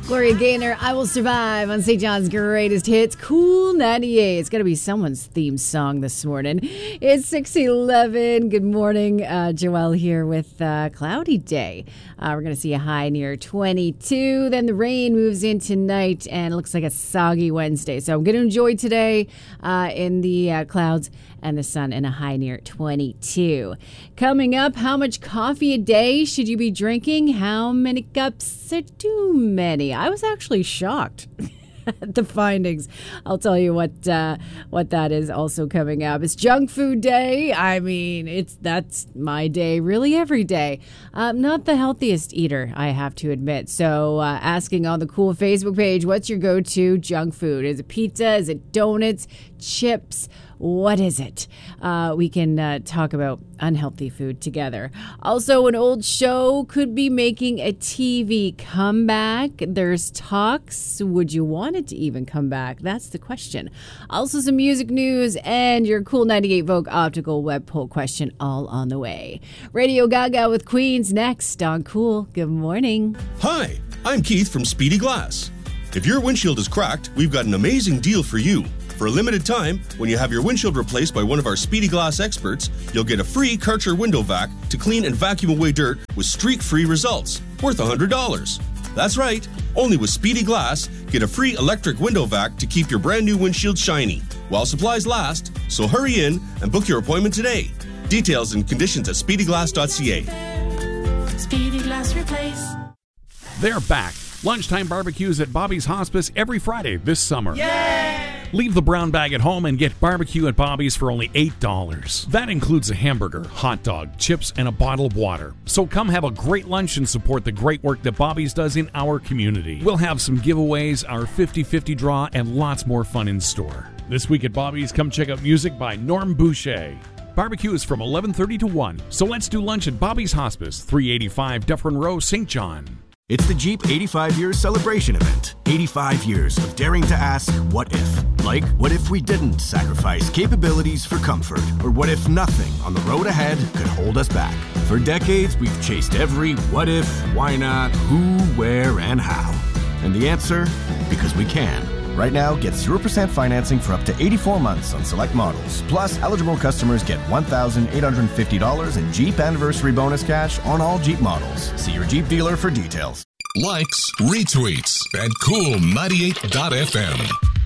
Gloria Gaynor, I Will Survive on St. John's Greatest Hits, Cool 98. It's going to be someone's theme song this morning. It's 6:11. Good morning. Joelle here with cloudy day. We're going to see a high near 22. Then the rain moves in tonight, and it looks like a soggy Wednesday. So I'm going to enjoy today in the clouds and the sun, and a high near 22. Coming up, how much coffee a day should you be drinking? How many cups are too many? I was actually shocked at the findings. I'll tell you what that is also coming up. It's junk food day. I mean, that's my day really every day. Not the healthiest eater, I have to admit. So asking on the cool Facebook page, what's your go-to junk food? Is it pizza? Is it donuts? Chips? What is it? We can talk about unhealthy food together. Also, an old show could be making a TV comeback. There's talks. Would you want it to even come back? That's the question. Also, some music news and your Cool 98 Vogue optical web poll question all on the way. Radio Gaga with Queens next on Cool. Good morning. Hi, I'm Keith from Speedy Glass. If your windshield is cracked, we've got an amazing deal for you. For a limited time, when you have your windshield replaced by one of our Speedy Glass experts, you'll get a free Karcher window vac to clean and vacuum away dirt with streak-free results, worth $100. That's right, only with Speedy Glass, get a free electric window vac to keep your brand new windshield shiny, while supplies last, so hurry in and book your appointment today. Details and conditions at speedyglass.ca. Speedy Glass Replace. They're back. Lunchtime barbecues at Bobby's Hospice every Friday this summer. Yay! Leave the brown bag at home and get barbecue at Bobby's for only $8. That includes a hamburger, hot dog, chips, and a bottle of water. So come have a great lunch and support the great work that Bobby's does in our community. We'll have some giveaways, our 50-50 draw, and lots more fun in store. This week at Bobby's, come check out music by Norm Boucher. Barbecue is from 11:30 to 1. So let's do lunch at Bobby's Hospice, 385 Dufferin Row, St. John. It's the Jeep 85 Years Celebration Event. 85 years of daring to ask, what if? Like, what if we didn't sacrifice capabilities for comfort? Or what if nothing on the road ahead could hold us back? For decades, we've chased every what if, why not, who, where, and how. And the answer? Because we can. Right now, get 0% financing for up to 84 months on select models. Plus, eligible customers get $1,850 in Jeep Anniversary Bonus cash on all Jeep models. See your Jeep dealer for details. Likes, retweets, and Cool98.fm.